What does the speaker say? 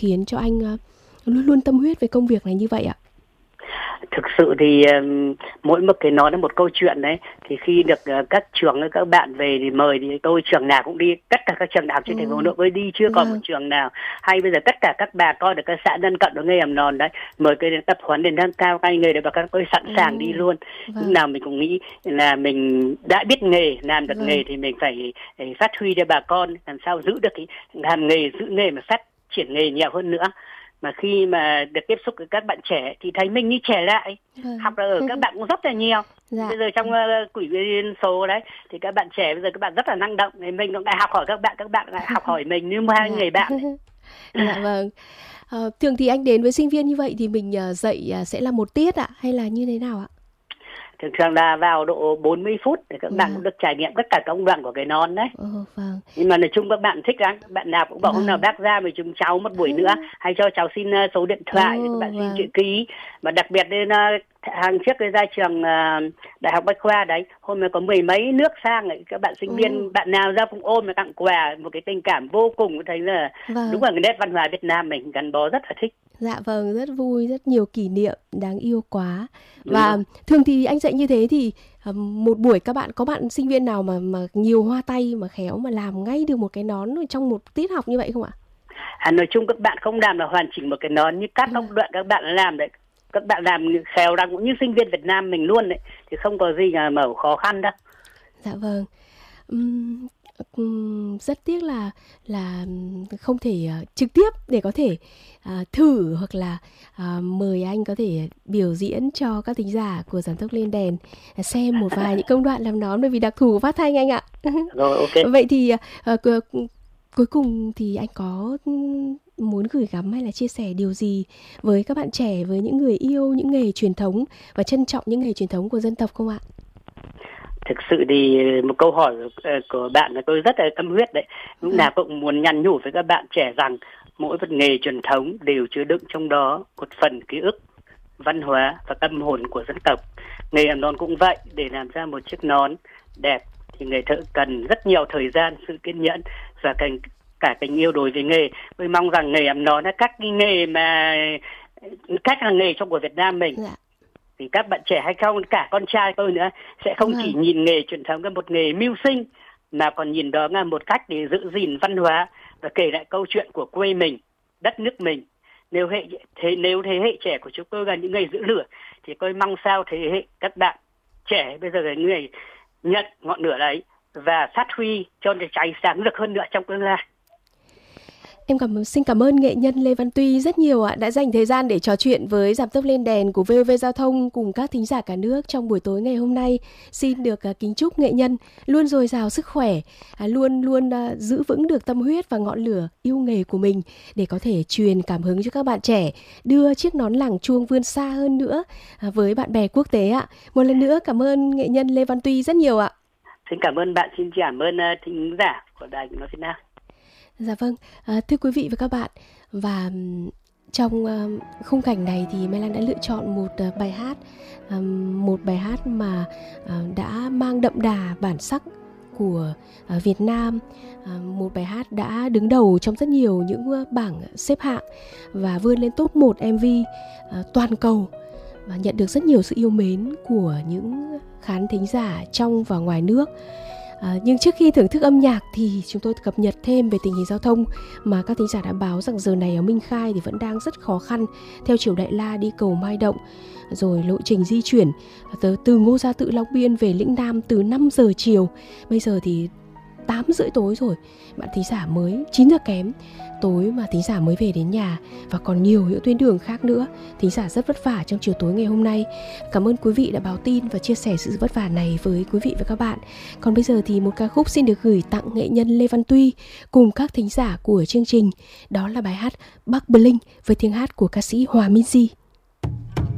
khiến cho anh luôn luôn tâm huyết với công việc này như vậy ạ? Thực sự thì mỗi một cái nó là một câu chuyện đấy. Thì khi được các trường các bạn về thì mời thì tôi trường nào cũng đi, tất cả các trường đại học trên thành phố Hà Nội tôi đi, chưa còn một trường nào. Hay bây giờ tất cả các bà con ở các xã lân cận ở nghề ẩm nòn đấy, mời cái tập huấn để nâng cao tay nghề để bà con tôi sẵn sàng đi luôn. Lúc nào mình cũng nghĩ là mình đã biết nghề, làm được nghề thì mình phải phát huy cho bà con, làm sao giữ được cái làm nghề, giữ nghề mà phát triển nghề nhiều hơn nữa. Mà khi mà được tiếp xúc với các bạn trẻ thì thấy mình như trẻ lại, học ở các bạn cũng rất là nhiều. Bây giờ trong quỹ viên số đấy thì các bạn trẻ bây giờ các bạn rất là năng động, mình cũng lại học hỏi các bạn lại học hỏi mình như hai người bạn. Dạ vâng. Thường thì anh đến với sinh viên như vậy thì mình dạy sẽ là một tiết ạ, hay là như thế nào ạ? Thường là vào độ 40 phút để các bạn cũng được trải nghiệm tất cả các công đoạn của cái nón đấy. Nhưng mà nói chung các bạn thích lắm, bạn nào cũng bảo hôm nào bác ra với chúng cháu một buổi nữa, hay cho cháu xin số điện thoại để các bạn xin chữ ký. Mà đặc biệt đến hàng trước cái ra trường Đại học Bách Khoa đấy, hôm nay có mười mấy nước sang ấy, các bạn sinh viên bạn nào ra cũng ôm và tặng quà, một cái tình cảm vô cùng, thấy là đúng là cái nét văn hóa Việt Nam mình gắn bó rất là thích. Dạ vâng, rất vui, rất nhiều kỷ niệm đáng yêu quá. Và thường thì anh dạy như thế thì một buổi có bạn sinh viên nào mà nhiều hoa tay mà khéo mà làm ngay được một cái nón trong một tiết học như vậy không ạ? Nói chung các bạn không làm là hoàn chỉnh một cái nón như các công đoạn các bạn làm đấy. Các bạn làm khéo đang cũng như sinh viên Việt Nam mình luôn đấy, thì không có gì mà khó khăn đâu. Dạ vâng. Rất tiếc là không thể trực tiếp để có thể thử hoặc là mời anh có thể biểu diễn cho các thính giả của Giảm Tốc Lên Đèn xem một vài những công đoạn làm nón, bởi vì đặc thù của phát thanh anh ạ. Rồi, ok. Vậy thì cuối cùng thì anh có muốn gửi gắm hay là chia sẻ điều gì với các bạn trẻ, với những người yêu những nghề truyền thống và trân trọng những nghề truyền thống của dân tộc không ạ? Thực sự thì một câu hỏi của bạn là tôi rất là tâm huyết đấy. Lúc nào cũng muốn nhắn nhủ với các bạn trẻ rằng mỗi một nghề truyền thống đều chứa đựng trong đó một phần ký ức, văn hóa và tâm hồn của dân tộc. Nghề ẩm nón cũng vậy, để làm ra một chiếc nón đẹp thì người thợ cần rất nhiều thời gian, sự kiên nhẫn và cả tình yêu đối với nghề. Tôi mong rằng nghề ẩm nón là các nghề mà các là nghề trong của Việt Nam mình. Thì các bạn trẻ hay không, cả con trai tôi nữa, sẽ không chỉ nhìn nghề truyền thống là một nghề mưu sinh, mà còn nhìn đó là một cách để giữ gìn văn hóa và kể lại câu chuyện của quê mình, đất nước mình. Nếu thế hệ trẻ của chúng tôi là những người giữ lửa, thì tôi mong sao thế hệ các bạn trẻ bây giờ là những người nhận ngọn lửa đấy và phát huy cho nó cháy sáng rực hơn nữa trong tương lai. Em xin cảm ơn nghệ nhân Lê Văn Tuy rất nhiều ạ, đã dành thời gian để trò chuyện với Giảm Tốc Lên Đèn của VOV Giao thông cùng các thính giả cả nước trong buổi tối ngày hôm nay. Xin được kính chúc nghệ nhân luôn dồi dào sức khỏe, luôn giữ vững được tâm huyết và ngọn lửa yêu nghề của mình để có thể truyền cảm hứng cho các bạn trẻ, đưa chiếc nón làng chuông vươn xa hơn nữa với bạn bè quốc tế ạ. Một lần nữa cảm ơn nghệ nhân Lê Văn Tuy rất nhiều ạ. Xin cảm ơn bạn, xin cảm ơn thính giả của Đài Nói Việt Nam. Dạ vâng, thưa quý vị và các bạn, và trong khung cảnh này thì Mai Lan đã lựa chọn một bài hát mà đã mang đậm đà bản sắc của Việt Nam, một bài hát đã đứng đầu trong rất nhiều những bảng xếp hạng và vươn lên top 1 MV toàn cầu và nhận được rất nhiều sự yêu mến của những khán thính giả trong và ngoài nước. Nhưng trước khi thưởng thức âm nhạc thì chúng tôi cập nhật thêm về tình hình giao thông mà các thính giả đã báo rằng giờ này ở Minh Khai thì vẫn đang rất khó khăn theo chiều Đại La đi cầu Mai Động, rồi lộ trình di chuyển từ Ngô Gia Tự Long Biên về Lĩnh Nam từ 5 giờ chiều, bây giờ thì 8 rưỡi tối rồi, bạn thính giả mới 9 giờ kém tối mà thính giả mới về đến nhà, và còn nhiều những tuyến đường khác nữa. Thính giả rất vất vả trong chiều tối ngày hôm nay. Cảm ơn quý vị đã báo tin và chia sẻ sự vất vả này với quý vị và các bạn. Còn bây giờ thì một ca khúc xin được gửi tặng nghệ nhân Lê Văn Tuy cùng các thính giả của chương trình, đó là bài hát Bắc Bling với tiếng hát của ca sĩ Hòa Minzy.